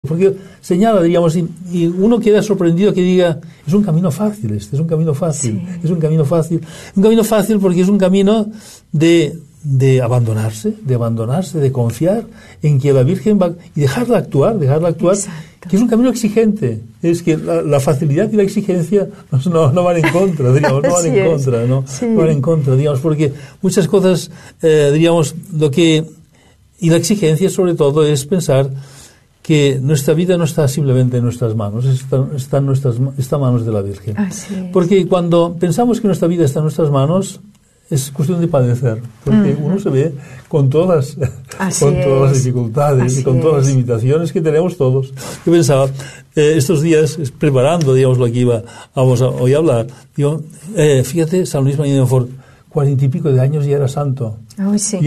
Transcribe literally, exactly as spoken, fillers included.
Porque señala, digamos, y, y uno queda sorprendido que diga, es un camino fácil este, es un camino fácil, sí. es un camino fácil. Un camino fácil porque es un camino de, de abandonarse, de abandonarse, de confiar en que la Virgen va, y dejarla actuar, dejarla actuar, Exacto. que es un camino exigente. Es que la, la facilidad y la exigencia no, no van en contra, digamos, no van en es. contra, ¿no? Sí. no van en contra, digamos, porque muchas cosas, eh, diríamos, lo que, y la exigencia sobre todo es pensar que nuestra vida no está simplemente en nuestras manos, está, está en nuestras está en manos de la Virgen. Porque cuando pensamos que nuestra vida está en nuestras manos, es cuestión de padecer, porque uh-huh. uno se ve con todas, con todas las dificultades Así y con todas es. las limitaciones que tenemos todos. Yo pensaba, eh, estos días, preparando, digamos, lo que iba, vamos a hoy a hablar, digo, eh, fíjate, San Luis María de Montfort, cuarenta y pico de años y era santo. Oh, sí.